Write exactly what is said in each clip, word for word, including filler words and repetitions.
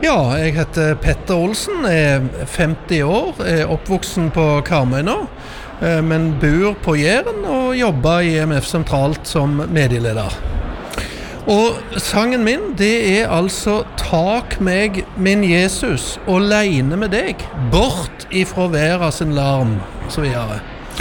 Ja, jeg heter Petter Olsen, er femti år, er oppvoksen på Karmøy nå, men bor på Jæren og jobber i E M F sentralt som medieleder. Og sangen min, det er altså «Tak meg, min Jesus, og leine med deg, bort ifra verda sin larm», og så videre.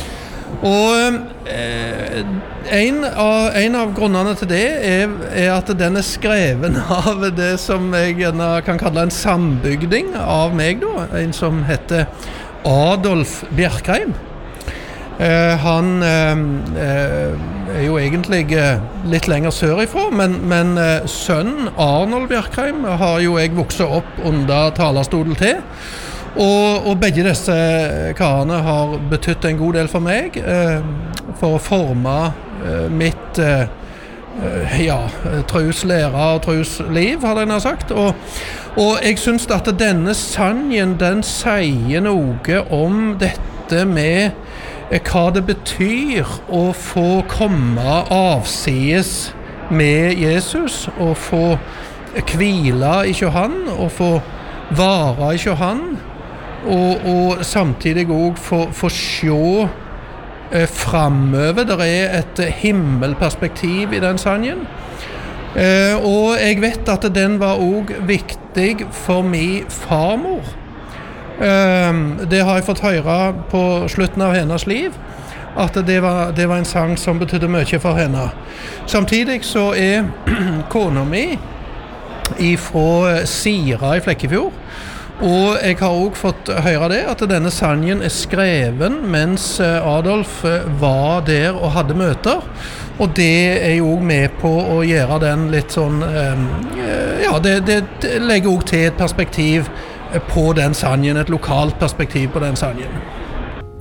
Og eh, en, av, en av grunnene til det er, er at den er skreven av det som jeg gjerne kan kalle en sambygding av meg da, en som heter Adolf Bjerkreim. Eh, han eh, er jo egentlig eh, litt lenger sørifra, men, men eh, sønnen Arnold Bjerkreim har jo jeg vokset opp under talerstolen til. Og, og begge disse karene har betydt en god del for meg eh, for å forme eh, mitt eh, ja, troslære og trosliv, hadde jeg nær sagt. Og, og jeg synes at denne sangen, den sier noe om dette med eh, hva det betyr å få komme avsides med Jesus, og få hvile i han, og få vare i han, Og, og samtidig også få, få se eh, fremover. Det er et himmelperspektiv i den sangen. Eh, og jeg vet at den var også viktig for min farmor. Eh, det har jeg fått høre på slutten av hennes liv, at det var, det var en sang som betydde mye for henne. Samtidig så er kona mi ifra Sira i Flekkefjord, og jeg har også fått høre det, at denne sangen er skreven mens Adolf var der og hadde møter, og det er jo også med på å gjøre den litt sånn, ja, det, det legger også til et perspektiv på den sangen, et lokalt perspektiv på den sangen.